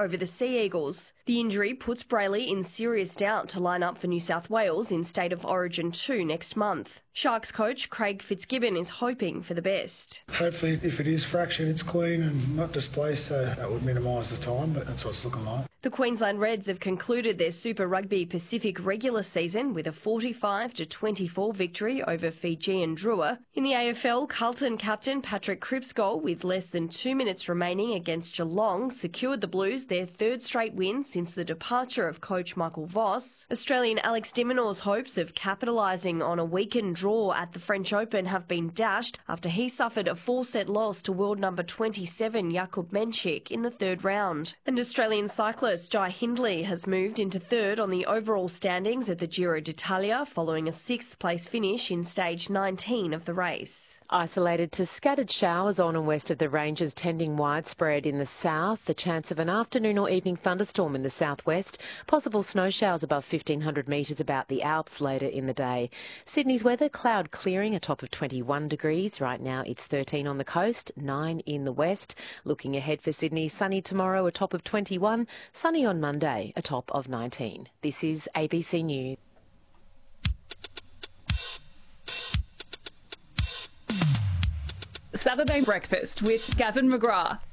over the Sea Eagles. The injury puts Brayley in serious doubt to line up for New South Wales in State of Origin 2 next month. Sharks coach Craig Fitzgibbon is hoping for the best. Hopefully, if it is fractured, it's clean and not displaced, so that would minimise the time, but that's what it's looking like. The Queensland Reds have concluded their Super Rugby Pacific regular season with a 45-24 victory over Fijian Drua. In the AFL, Carlton captain Patrick Cripps' goal with less than 2 minutes remaining against Geelong secured the Blues their third straight win since the departure of coach Michael Voss. Australian Alex de Minaur's hopes of capitalising on a weakened draw at the French Open have been dashed after he suffered a 4-set loss to world number 27 Jakub Menchik in the third round. And Australian cyclist Jai Hindley has moved into third on the overall standings at the Giro d'Italia following a 6th place finish in stage 19 of the race. Isolated to scattered showers on and west of the ranges, tending widespread in the south. The chance of an afternoon or evening thunderstorm in the southwest. Possible snow showers above 1,500 metres about the Alps later in the day. Sydney's weather, cloud clearing, a top of 21 degrees. Right now it's 13 on the coast, 9 in the west. Looking ahead for Sydney, sunny tomorrow, a top of 21. Sunny on Monday, a top of 19. This is ABC News. Saturday Breakfast with Gavin McGrath.